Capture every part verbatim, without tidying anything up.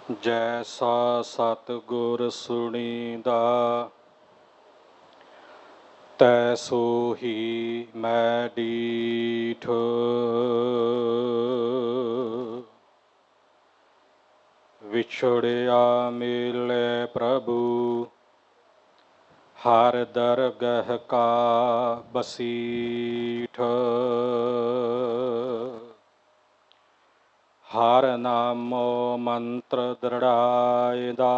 ਜੈਸਾ ਸਤਿਗੁਰ ਸੁਣੀਦਾ ਤੈਸੋ ਹੀ ਮੈਂ ਡੀਠ। ਵਿਛੜਿਆ ਮਿਲੇ ਪ੍ਰਭੂ ਹਰ ਦਰਗਹ ਕਾ ਬਸੀਠ। ਹਰ ਨਾਮੋ ਮੰਤਰ ਦ੍ਰਿੜਾਇਦਾ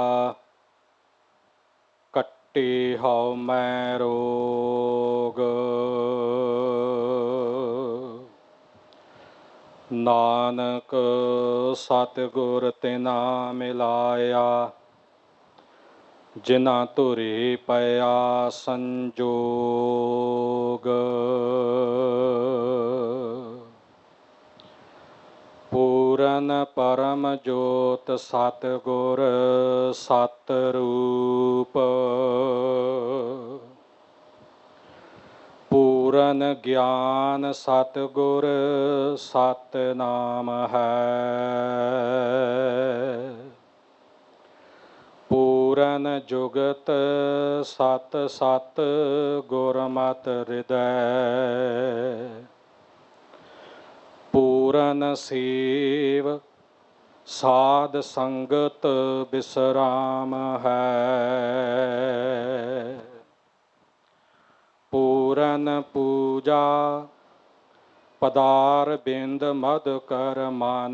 ਕੱਟੇ ਹਉ ਮੈਂ ਰੋਗ। ਨਾਨਕ ਸਤਿਗੁਰ ਤਿਨਾ ਮਿਲਾਇਆ ਜਿਨਾ ਧੁਰੇ ਪਿਆ ਸੰਜੋਗ। ਪੂਰਨ ਪਰਮ ਜੋਤ ਸਤਿਗੁਰ ਸਤਿਰੂਪ। ਪੂਰਨ ਗਿਆਨ ਸਤਿਗੁਰ ਸਤਿਨਾਮ ਹੈ। ਪੂਰਨ ਜੁਗਤ ਸਤ ਸਤ ਗੁਰਮਤਿ ਹਿਰਦੈ। ਪੂਰਨ ਸੇਵ ਸਾਧ ਸੰਗਤ ਬਿਸਰਾਮ ਹੈ। ਪੂਰਨ ਪੂਜਾ ਪਦਾਰ ਬਿੰਦ ਮਦ ਕਰ ਮਨ।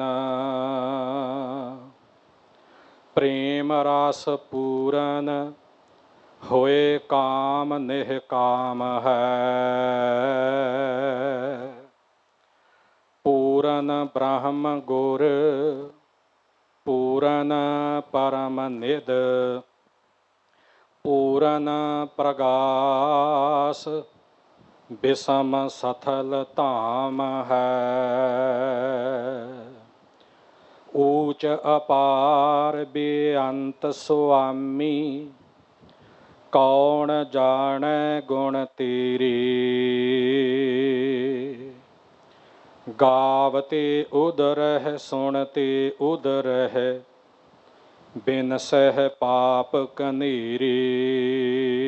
ਪ੍ਰੇਮ ਰਸ ਪੂਰਨ ਹੋਏ ਕਾਮ ਨਿਹਕਾਮ ਹੈ। ਪੂਰਨ ਬ੍ਰਹਮ ਗੁਰ ਪੂਰਨ ਪਰਮ ਨਿਧ। ਪੂਰਨ ਪ੍ਰਗਾਸ ਬਿਸਮ ਸਥਲ ਧਾਮ ਹੈ। ਊਚ ਅਪਾਰ ਬੇਅੰਤ ਸੁਆਮੀ ਕੌਣ ਜਾਣੈ ਗੁਣ ਤੇਰੇ। ਗਾਵਤੇ ਉਦਰਹਿ ਸੁਣਤੇ ਉਦਰਹਿ ਬਿਨਸਹਿ ਪਾਪ ਕਨੇਰੇ।